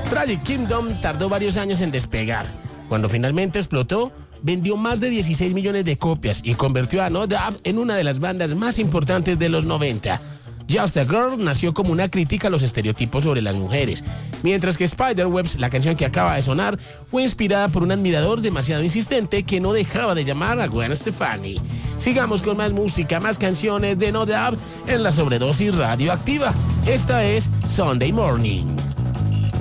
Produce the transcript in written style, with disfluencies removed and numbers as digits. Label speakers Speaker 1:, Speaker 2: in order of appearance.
Speaker 1: Tragic Kingdom tardó varios años en despegar. Cuando finalmente explotó, vendió más de 16 millones de copias y convirtió a No Doubt en una de las bandas más importantes de los 90. Just a Girl nació como una crítica a los estereotipos sobre las mujeres, mientras que Spiderwebs, la canción que acaba de sonar, fue inspirada por un admirador demasiado insistente que no dejaba de llamar a Gwen Stefani. Sigamos con más música, más canciones de No Doubt en la Sobredosis Radioactiva. Esta es Sunday Morning.